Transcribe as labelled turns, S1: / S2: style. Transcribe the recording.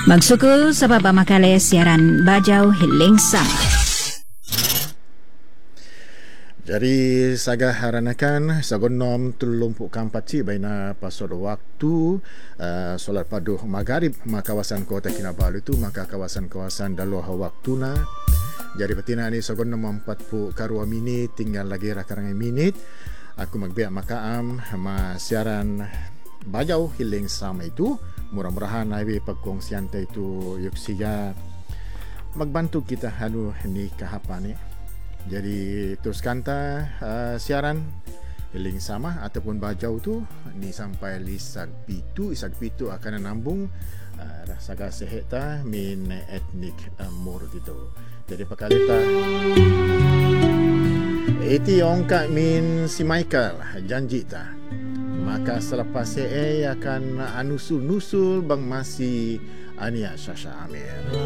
S1: Magsuko sa papamakale siaran Bajau Hiling Sama.
S2: Jadi saga haranakan sagonom 34 baina pasal waktu solat paduh magharib maka kawasan Kota Kinabalu itu maka kawasan-kawasan daluh waktuna. Jadi betina ni sagonom 40 karua minit tinggal lagi rakarang minit. Aku magbiak makaam ma siaran Bajau Hiling Sama itu murah-murahan ai pagkongsian itu yuksiga magbantu kita halu ni kahapan ni. Jadi teruskan siaran Hiling Sama ataupun Bajau tu ni sampai Isag Pitu akan nambung saga seheta min etnik Mor gitu. Jadi pakalita iti ongka min si Michael janji ta. Maka selepas akan anusul-nusul bang masih Ania Syasha Amir.